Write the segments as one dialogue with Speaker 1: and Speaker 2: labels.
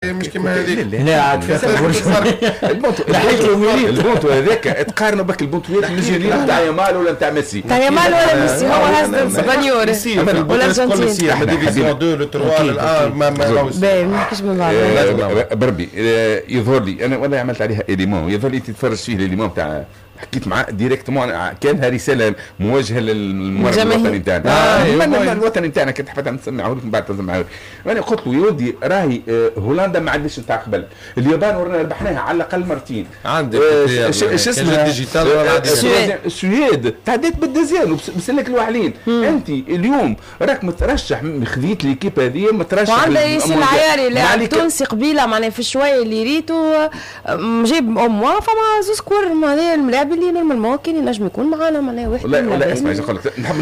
Speaker 1: مش كيما هذيك.
Speaker 2: لا عاد
Speaker 3: البونتو هذاك تقارنوا بك البونتوات النيجيريين نتاع يامال ولا نتاع ميسي.
Speaker 4: نتاع يامال ولا ميسي هو هاز اسبانيول ولا
Speaker 1: الارجنتين. ديفيزيون 2 لو 3 الان ما
Speaker 4: ماكش من بعض.
Speaker 3: بربي يظهر لي انا وانا عملت عليها اليمون، يظهر لي تتفرج فيه الاليمون تاع حكيت معاه ديريكتومون، كانها رساله موجهه للمرض الوطني نتاعنا. الوطني نتاعنا كنت حبيت نسمعه لكم بعد تسمعه. انا قلت له يا ودي راهي هولندا ما عندش نتاع قبل، اليابان ورانا ربحناها على الاقل مرتين.
Speaker 1: عندك
Speaker 3: ايش اسمه
Speaker 1: الديجيتال
Speaker 3: السويد تعديت بالدزيان وبسلك الوحلين. انت اليوم راك مترشح خذيت ليكيب هذه مترشح
Speaker 4: وعندها ياسين العياري لاعب تونسي قبيله معناها في الشويه اللي ريتو جايب اموا فما زوز كور هذا الملاعب اللي نورمالمون كان ينجم يكون معنا معناها واحد.
Speaker 3: لا اسمع نقول لك نحب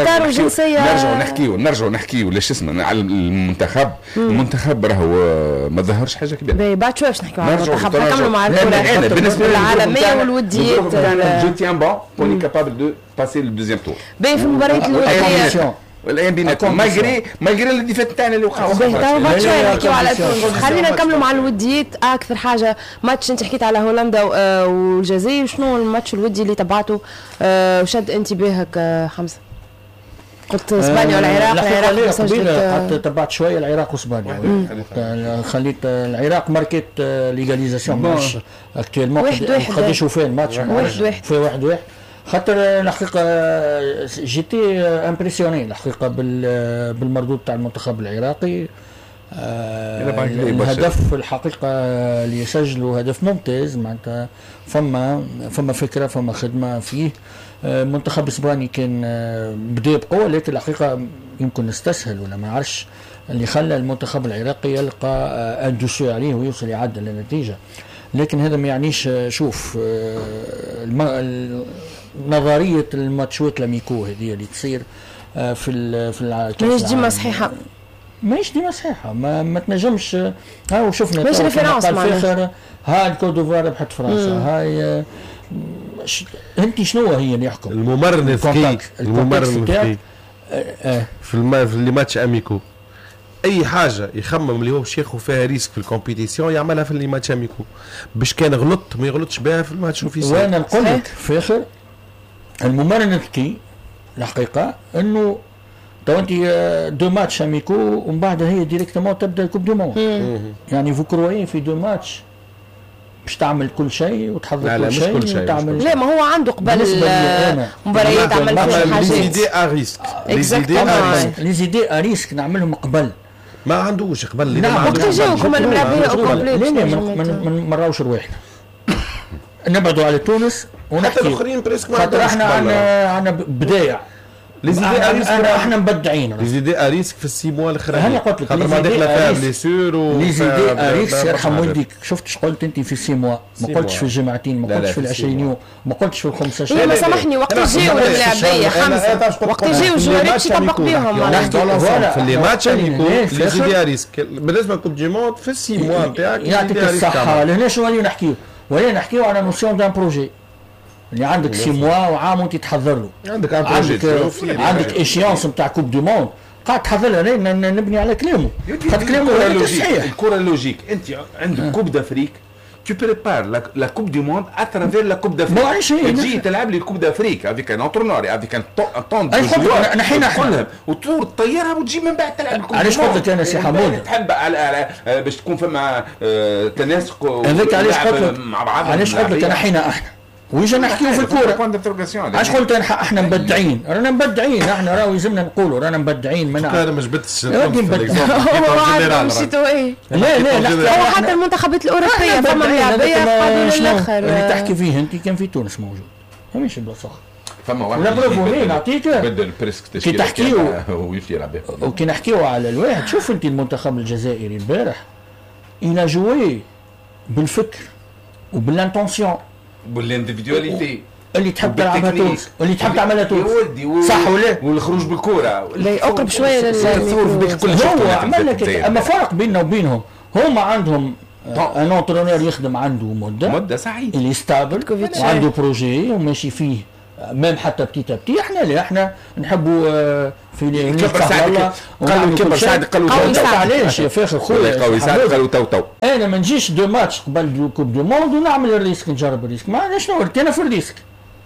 Speaker 3: نرجعوا نحكيو لاش اسمه على المنتخب. المنتخب راهو ما ظهرش حاجه كبيره.
Speaker 4: بعد شويه باش نحكيو على المنتخب نكملوا مع الكره
Speaker 3: بالنسبه
Speaker 4: العالميه والوديات.
Speaker 3: جو تيان بون بوني كابابل دو باسي لو دوزيام تور.
Speaker 4: باهي في المباريات الوديه
Speaker 3: والايام بيناتهم مايغري اللي ديفات تاعنا اللي وقعوا.
Speaker 4: بعد شويه نحكيو على تونس. خلينا نكملوا مع الوديات. اكثر حاجه ماتش انت حكيت على هولندا والجزائر، شنو الماتش الودي اللي تبعته وشد انتباهك حمزه؟ قلت اسبانيا والعراق.
Speaker 2: العراق قبيله تبعت شويه العراق واسبانيا. خليت العراق ماركت ليغاليزاسيون ماتش اكتويلمون قداش وفاه الماتش في 1-1 خاطر الحقيقه جيتي امبرسيوني الحقيقه بالمردود تاع المنتخب العراقي. الهدف الحقيقه اللي يسجلوا هدف ممتاز معناتها فما فكره فما خدمه فيه. منتخب اسباني كان بدا بقوه لكن الحقيقه يمكن استسهل ولا ما نعرفش اللي خلى المنتخب العراقي يلقى اندوسو عليه ويوصل يعدل النتيجه. لكن هذا ما يعنيش شوف نظريه الماتشات لاميكو هذه اللي تصير في
Speaker 4: ماهيش ديما صحيحه.
Speaker 2: ماهيش ديما صحيحه ما تنجمش. ها وشفنا
Speaker 4: ماهيش ريفيرونس
Speaker 2: معناها. ها الكوت ديفوار ربحت فرنسا. هاي انت شنو هي اللي يحكم
Speaker 1: الممرن الذكي في اللي ماتش اميكو اي حاجه يخمم اللي هو باش ياخذ فيها ريسك في الكومبيتيسيون يعملها في اللي ماتش اميكو باش كان غلط ما يغلطش بها في الماتش اوفيسيال.
Speaker 2: وانا نقول لك فاخر الممرن الذكي الحقيقه انه تو انت دو ماتش اميكو ومن بعد هي ديريكتومون تبدا الكوب دو موند. يعني فو كروي في دو ماتش باش تعمل كل شيء وتحضر كل شيء وتعمل.
Speaker 4: لا ما هو عنده قبل المباريات عمل كل حاجه.
Speaker 1: ليزيدي اريسك
Speaker 2: ليزيدي اريسك نعملهم قبل
Speaker 1: ما عندوش قبل.
Speaker 4: نعم وقت جاوكم الملاعبيه اوكومبليت
Speaker 2: ما نراوش رواحنا نبعدوا على تونس ونحكي
Speaker 1: الاخرين بريسك ما
Speaker 2: خاطر احنا عندنا بدايع. احنا مبدعين
Speaker 1: ليزيدي اريسك في السيموا الاخرانيه.
Speaker 2: انا قلت لك
Speaker 1: خاطر ما دخل فيها بليسور
Speaker 2: ليزيدي اريسك يرحم والديك. شفت اش قلت انت في السيموا ما قلتش في الجمعتين ما قلتش في 20 يوم ما قلتش في 15
Speaker 4: يوم. ما سامحني وقت جاو الملاعبيه خمسه وقت جاو الجواريت يطبق بهم
Speaker 1: في اللي ماتش ليزيدي اريسك بالنسبه لكوب دي موند في السيموا نتاعك
Speaker 2: يعطيك الصحه. لهنا شنو ولينا نحكيو على نوسيون دان بروجي اللي عندك 6 موا وعام وانت تحضر له. عندك ايشيونس نتاع كوب دو موند قاعد تحضر له. نبني على كلامه خاطر كلامه صحيح.
Speaker 3: الكره اللوجيك انت عندك كوب دافريك tu prépares la coupe du monde à travers la coupe d'Afrique. تجي تلعب لي الكوب دافريك avec un entraîneur avec un temps de joueur نحن وتطور تطيرها وتجي من بعد تلعب الكوب.
Speaker 2: علاش قلت لك انا سي حمود
Speaker 3: تحب على باش تكون فما تناسق
Speaker 2: مع بعض. علاش قلت لك احنا ويجي نحكيو في الكوره. علاش قلت احنا مبدعين رانا مبدعين احنا راهو يلزمنا نقولوا رانا مبدعين.
Speaker 1: انا ما جبتش
Speaker 4: لا هو حتى المنتخبات الاوروبيه فما ملاعبيه قاعدين للاخر
Speaker 2: اللي تحكي فيه انت كان في تونس موجود ماشي بلا صح.
Speaker 3: فما واحد
Speaker 2: لا برافو ليه نعطيك
Speaker 3: بدل بريسك
Speaker 2: كي تحكيو وكي نحكيو على الواحد. شوف انت المنتخب الجزائري البارح الى جوي بالفكر وبالانتونسيون
Speaker 3: بالانديفيدواليتي
Speaker 2: اللي تحب تلعبها تونس واللي تحب تعملها تونس صح ولا
Speaker 3: والخروج بالكره
Speaker 4: لا اقرب شويه
Speaker 2: هو عمل لك. اما فرق بيننا وبينهم هما عندهم ان اونترونور يخدم عنده مده
Speaker 3: صحيح
Speaker 2: اللي ستابل وعنده بروجي وماشي فيه ميم حتى بتي احنا لا احنا نحبوا في
Speaker 3: كبر سعد قالوا كبر سعد قالوا
Speaker 2: علاش يا فاخر خويا
Speaker 3: قوي سعد قالوا تو
Speaker 2: انا ما نجيش دو ماتش قبل كوب دو موند ونعمل الريسك نجرب الريسك ما شنو انا في الريسك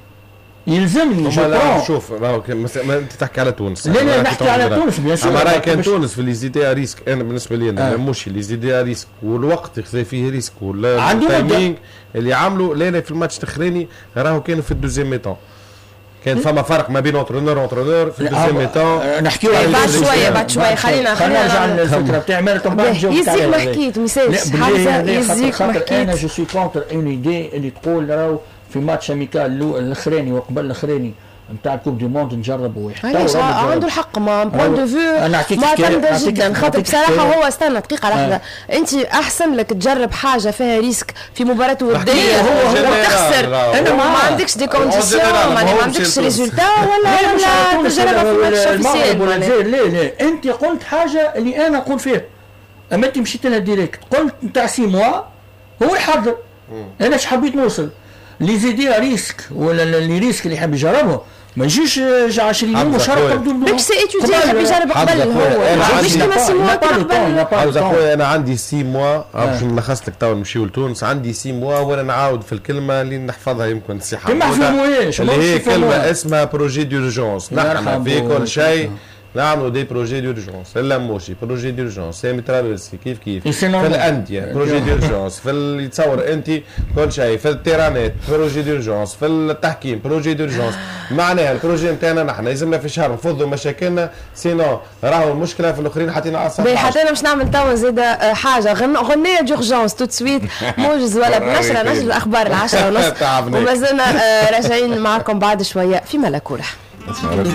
Speaker 2: يلزمني
Speaker 1: شوف انت تحكي على تونس
Speaker 2: لا نحكي على تونس بيان سور.
Speaker 1: اما راي كان تونس في لي زيدي ريسك انا بالنسبه لي انا مش لي زيدي ريسك والوقت يخزي فيه ريسك ولا التايمينغ اللي عملوا لنا في الماتش الاخراني راهو كانوا في الدوزيام ميتون كان فما فرق ما بين اونترونور في الدوزيام ميتون.
Speaker 2: نحكيو
Speaker 4: بعد شويه خلينا
Speaker 2: نرجع للفكره بتاعي مالك
Speaker 4: يزيك ما حكيت ميساج حمزه يزيك ما حكيت.
Speaker 2: انا جو سوي كونتر اون ايدي اللي تقول راهو في ماتش اميكال الاخراني وقبل الاخراني نتاع كوب دي موند نجرب واحد.
Speaker 4: علاش عنده الحق ما بوان دو فيو معتمده جدا خاطر بصراحه هو استنى دقيقه لحظه انت احسن لك تجرب حاجه فيها ريسك في مباراه وديه وتخسر انا ما عندكش دي كونديسيون ما عندكش ريزولتا ولا تجربها في ماتش اوفيسيال.
Speaker 2: لا انت قلت حاجه اللي انا نقول فيها اما انت مشيت لها ديريكت قلت نتاع 6 موا هو يحضر. انا اش حبيت نوصل لي زيدي ريسك ولا اللي ريسك اللي يحب يجربه ما يجيش 20 يوم وشهر بدون
Speaker 4: باش سي ايتودي يحب يجرب قبل هو باش كيما 6 موا
Speaker 1: قبل خويا انا عندي 6 موا باش نلخص لك تو نمشيو لتونس عندي 6 موا وانا نعاود في الكلمه اللي نحفظها يمكن نصيحه اللي هي كلمه اسمها بروجي دورجونس. نحن في كل شيء نعملوا دي بروجي دورجونس في اللاموشي بروجي دورجونس سامي ترابلسي كيف في الانديه بروجي دورجونس في اللي يتصور انت كل شيء في التيرانات بروجي دورجونس في التحكيم بروجي دورجونس. معناها البروجي نتاعنا نحن لازمنا في شهر نفضوا مشاكلنا سينو راهو المشكله في الاخرين حطينا على الصفحه.
Speaker 4: حتى انا باش نعمل توا زيد حاجه غنيه دورجونس تو سويت موجز ولا بنشره نشر الاخبار 10:30 ومازلنا راجعين معكم بعد شويه في ملكوره.